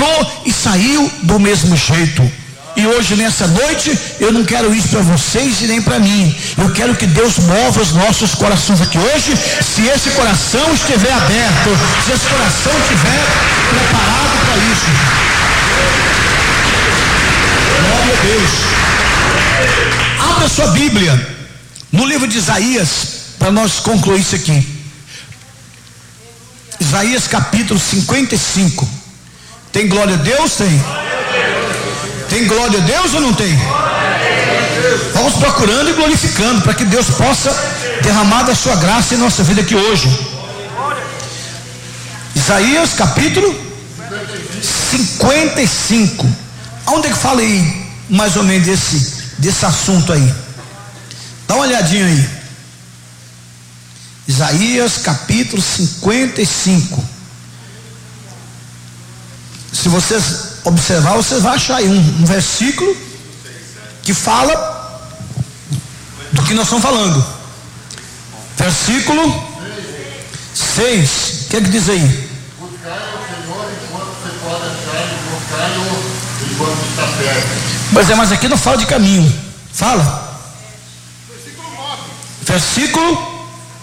entrou e saiu do mesmo jeito. E hoje, nessa noite, eu não quero isso para vocês e nem para mim. Eu quero que Deus mova os nossos corações aqui hoje, se esse coração estiver aberto, se esse coração estiver preparado para isso. Glória a Deus. Abra sua Bíblia no livro de Isaías, para nós concluir isso aqui. Isaías capítulo 55. Tem glória a Deus? Tem. Tem glória a Deus ou não tem? Vamos procurando e glorificando, para que Deus possa derramar da sua graça em nossa vida aqui hoje. Isaías capítulo 55. Onde é que fala aí mais ou menos desse assunto aí? Dá uma olhadinha aí. Isaías capítulo 55. Se vocês observar, vocês vão achar aí um versículo que fala do que nós estamos falando. Versículo 6. O que é que diz aí? Buscai ao Senhor enquanto você pode achar, e buscai-o enquanto está perto. Pois é, mas aqui não fala de caminho. Fala. Versículo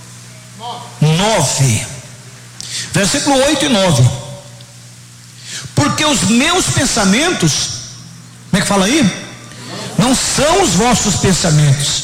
9. Versículo 8 e 9. Porque os meus pensamentos, como é que fala aí? Não são os vossos pensamentos,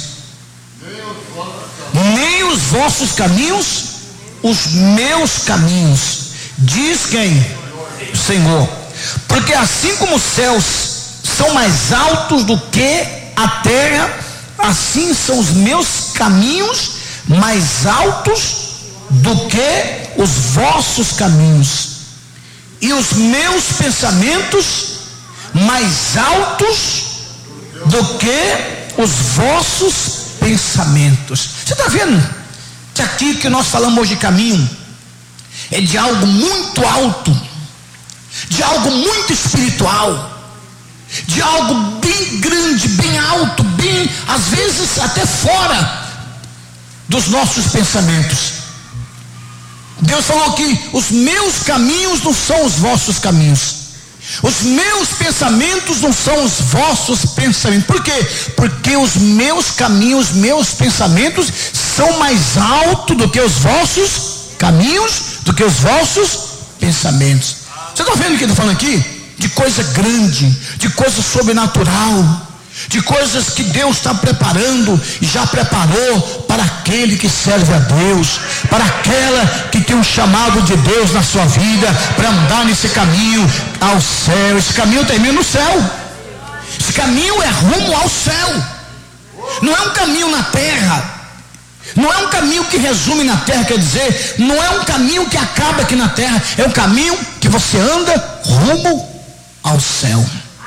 nem os vossos caminhos, os meus caminhos, diz quem? O Senhor. Porque assim como os céus são mais altos do que a terra, assim são os meus caminhos mais altos do que os vossos caminhos, e os meus pensamentos mais altos do que os vossos pensamentos. Você está vendo que aqui que nós falamos hoje de caminho é de algo muito alto, de algo muito espiritual, de algo bem grande, bem alto, bem, às vezes até fora dos nossos pensamentos. Deus falou que os meus caminhos não são os vossos caminhos, os meus pensamentos não são os vossos pensamentos. Por quê? Porque os meus caminhos, meus pensamentos são mais altos do que os vossos caminhos, do que os vossos pensamentos. Você está vendo o que ele está falando aqui? De coisa grande, de coisa sobrenatural, de coisas que Deus está preparando e já preparou para aquele que serve a Deus, para aquela que tem um chamado de Deus na sua vida, para andar nesse caminho ao céu. Esse caminho termina no céu. Esse caminho é rumo ao céu. Não é um caminho na terra, não é um caminho que resume na terra, quer dizer, não é um caminho que acaba aqui na terra, é um caminho que você anda rumo ao céu.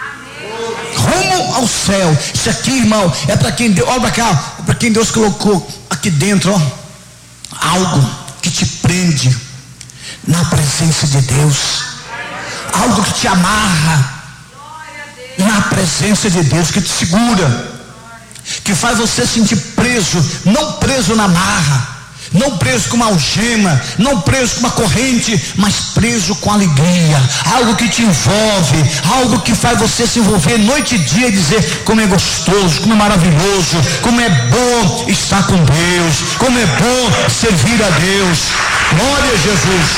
Rumo ao céu. Isso aqui, irmão, é para quem Deus, olha para cá, é para quem Deus colocou aqui dentro, ó, algo que te prende na presença de Deus, algo que te amarra na presença de Deus, que te segura, que faz você sentir preso, não preso na marra, não preso com uma algema, não preso com uma corrente, mas preso com alegria, algo que te envolve, algo que faz você se envolver noite e dia e dizer como é gostoso, como é maravilhoso, como é bom estar com Deus, como é bom servir a Deus. Glória a Jesus.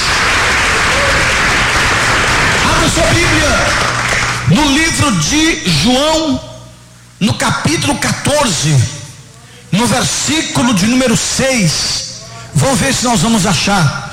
Abra sua Bíblia no livro de João, no capítulo 14, no versículo de número 6. Vamos ver se nós vamos achar